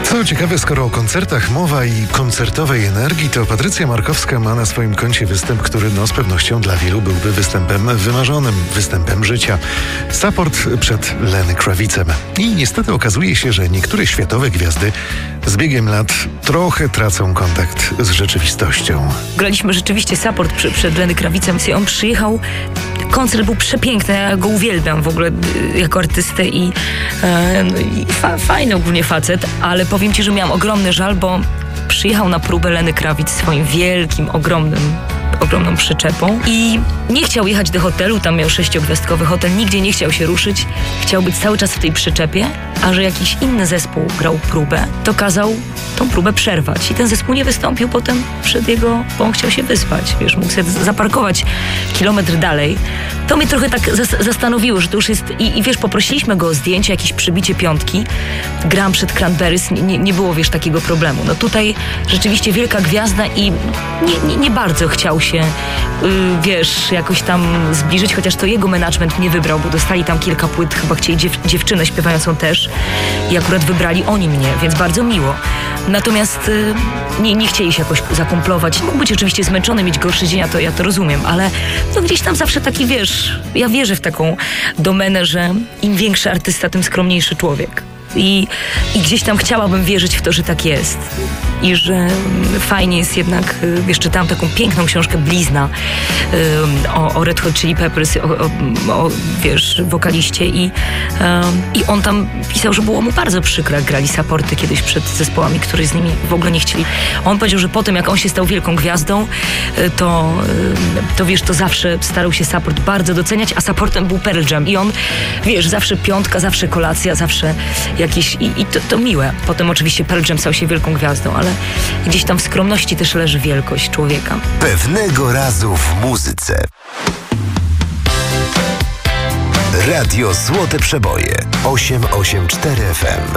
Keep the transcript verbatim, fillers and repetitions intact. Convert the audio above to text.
Co ciekawe, skoro o koncertach mowa i koncertowej energii, to Patrycja Markowska ma na swoim koncie występ, który no z pewnością dla wielu byłby występem wymarzonym, występem życia. Support przed Lenny Kravicem. I niestety okazuje się, że niektóre światowe gwiazdy z biegiem lat trochę tracą kontakt z rzeczywistością. Graliśmy rzeczywiście support przy, przed Lenny Kravicem. On przyjechał, koncert był przepiękny, ja go uwielbiam w ogóle jako artystę i, e, no i fa, fajny ogólnie facet, ale powiem ci, że miałam ogromny żal, bo przyjechał na próbę Lenny Kravitz swoim wielkim, ogromnym ogromną przyczepą i nie chciał jechać do hotelu, tam miał sześciogwiazdkowy hotel, nigdzie nie chciał się ruszyć, chciał być cały czas w tej przyczepie, a że jakiś inny zespół grał próbę, to kazał tą próbę przerwać i ten zespół nie wystąpił potem przed jego, bo on chciał się wyspać, wiesz, mógł sobie zaparkować kilometr dalej. To mnie trochę tak zas- zastanowiło, że to już jest i, i wiesz, poprosiliśmy go o zdjęcie, jakieś przybicie piątki, gram przed Cranberries, nie, nie było, wiesz, takiego problemu. No tutaj rzeczywiście wielka gwiazda i nie, nie, nie bardzo chciał się, yy, wiesz, jakoś tam zbliżyć, chociaż to jego management mnie wybrał, bo dostali tam kilka płyt, chyba chcieli dziew- dziewczynę śpiewającą też i akurat wybrali oni mnie, więc bardzo miło. Natomiast yy, nie, nie chcieli się jakoś zakumplować. Mógł być oczywiście zmęczony, mieć gorszy dzień, ja to, ja to rozumiem, ale no gdzieś tam zawsze taki, wiesz, ja wierzę w taką domenę, że im większy artysta, tym skromniejszy człowiek. I, I gdzieś tam chciałabym wierzyć w to, że tak jest. I że fajnie jest jednak, wiesz, czytałam taką piękną książkę Blizna um, o, o Red Hot Chili Peppers, o, o, o wiesz, wokaliście i, um, i on tam pisał, że było mu bardzo przykro, jak grali supporty kiedyś przed zespołami, które z nimi w ogóle nie chcieli. On powiedział, że potem jak on się stał wielką gwiazdą, to, to wiesz, to zawsze starał się support bardzo doceniać, a supportem był Pearl Jam i on, wiesz, zawsze piątka, zawsze kolacja, zawsze jakieś i, i to, to miłe. Potem oczywiście Pearl Jam stał się wielką gwiazdą, ale gdzieś tam w skromności też leży wielkość człowieka. Pewnego razu w muzyce. Radio Złote Przeboje osiem osiem cztery F M.